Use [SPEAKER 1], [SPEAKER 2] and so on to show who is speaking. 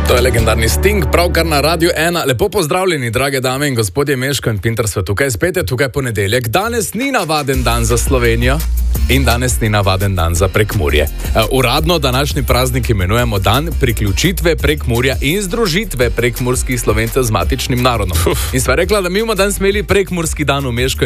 [SPEAKER 1] To je legendarni Sting, pravkar na Radiu 1. Lepo pozdravljeni, drage dame in gospodje, Meško in Pinter sva tukaj spet, je tukaj ponedeljek. Danes ni navaden dan za Slovenijo in danes ni navaden dan za Prekmurje. Uradno današnji praznik imenujemo dan priključitve Prekmurja in združitve prekmurskih Slovencev z matičnim narodom. In sva rekla, da mi bomo danes imeli prekmurski dan v Meško